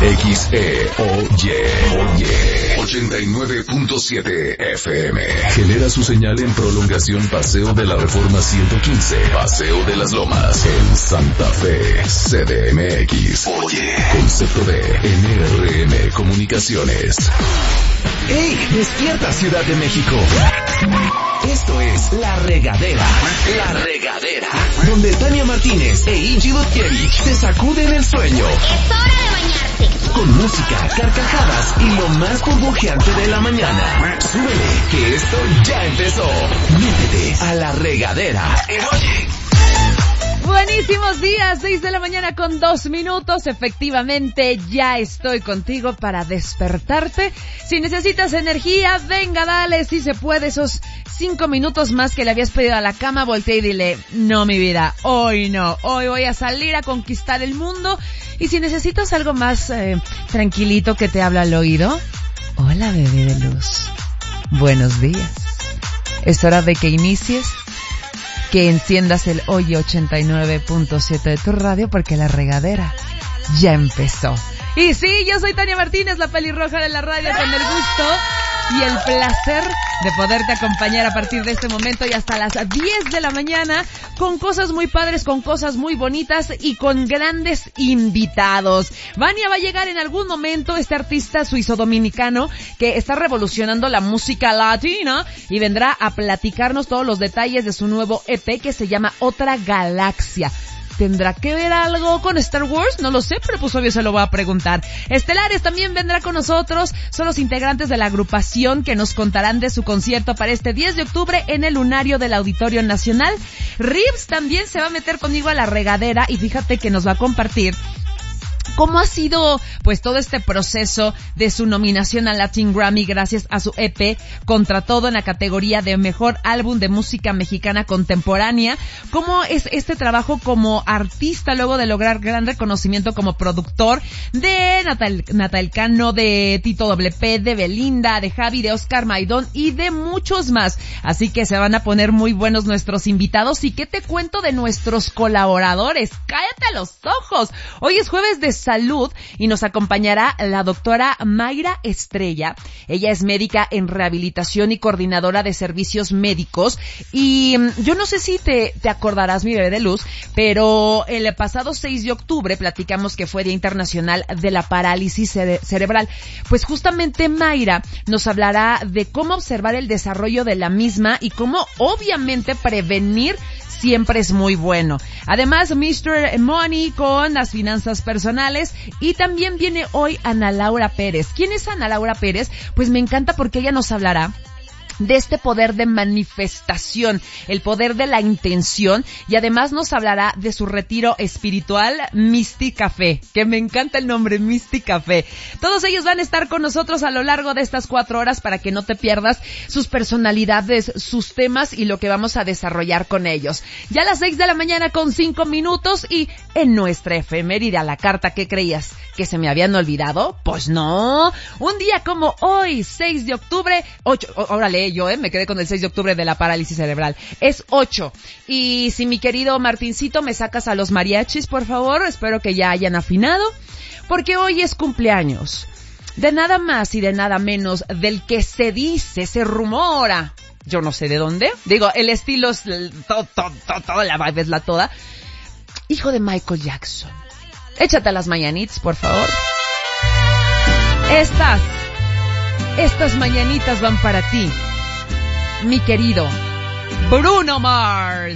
Oye, 89.7 FM. Genera su señal en prolongación Paseo de la Reforma 115, Paseo de las Lomas, en Santa Fe, CDMX. Oye, concepto de NRM Comunicaciones. ¡Ey! ¡Despierta, Ciudad de México! Esto es La Regadera. La Regadera. Donde Tania Martínez e Ingy Butkiewicz te sacuden el sueño. ¡Es hora de bañarse! Con música, carcajadas y lo más burbujeante de la mañana. Súbele, que esto ya empezó. Métete a La Regadera. Oye. Buenísimos días, 6 de la mañana con 2 minutos. Efectivamente, ya estoy contigo para despertarte. Si necesitas energía, venga, dale, si se puede, esos 5 minutos más que le habías pedido a la cama, voltea y dile, no, mi vida, hoy no, hoy voy a salir a conquistar el mundo. Y si necesitas algo más tranquilito que te habla al oído, hola, bebé de luz, buenos días. Es hora de que inicies, que enciendas el Oye 89.7 de tu radio, porque La Regadera ya empezó. Y sí, yo soy Tania Martínez, la pelirroja de la radio, con el gusto y el placer de poderte acompañar a partir de este momento y hasta las 10 de la mañana con cosas muy padres, con cosas muy bonitas y con grandes invitados. Vania va a llegar en algún momento, este artista suizo-dominicano que está revolucionando la música latina, y vendrá a platicarnos todos los detalles de su nuevo EP que se llama Otra Galaxia. ¿Tendrá que ver algo con Star Wars? No lo sé, pero pues obvio se lo voy a preguntar. Estelares también vendrá con nosotros. Son los integrantes de la agrupación que nos contarán de su concierto para este 10 de octubre en el Lunario del Auditorio Nacional. Ribs también se va a meter conmigo a La Regadera y fíjate que nos va a compartir cómo ha sido pues todo este proceso de su nominación al Latin Grammy gracias a su EP Contra Todo en la categoría de Mejor Álbum de Música Mexicana Contemporánea. Cómo es este trabajo como artista luego de lograr gran reconocimiento como productor de Natal Cano, de Tito WP, de Belinda, de Javi, de Oscar Maidón y de muchos más. Así que se van a poner muy buenos nuestros invitados. ¿Y qué te cuento de nuestros colaboradores? ¡Cállate los ojos! Hoy es jueves de salud y nos acompañará la doctora Mayra Estrella. Ella es médica en rehabilitación y coordinadora de servicios médicos. Y yo no sé si te acordarás, mi bebé de luz, pero el pasado 6 de octubre platicamos que fue Día Internacional de la Parálisis Cerebral. Pues justamente Mayra nos hablará de cómo observar el desarrollo de la misma y cómo obviamente prevenir siempre es muy bueno. Además, Mr. Money con las finanzas personales. Y también viene hoy Ana Laura Pérez. ¿Quién es Ana Laura Pérez? Pues me encanta porque ella nos hablará de este poder de manifestación, el poder de la intención, y además nos hablará de su retiro espiritual Mystic Café, que me encanta el nombre, Mystic Café. Todos ellos van a estar con nosotros a lo largo de estas 4 horas para que no te pierdas sus personalidades, sus temas y lo que vamos a desarrollar con ellos. Ya a las 6 de la mañana con 5 minutos y en nuestra efeméride a la carta, ¿qué creías? ¿Que se me habían olvidado? Pues no. Un día como hoy, 6 de octubre, 8, órale, yo me quedé con el 6 de octubre de la parálisis cerebral. Es 8. Y si mi querido Martincito me sacas a los mariachis, por favor, espero que ya hayan afinado, porque hoy es cumpleaños de nada más y de nada menos del que se dice, se rumora, yo no sé de dónde, digo, el estilo es toda la vibe es la toda, hijo de Michael Jackson. Échate a las mañanitas, por favor. Estas mañanitas van para ti, mi querido Bruno Mars.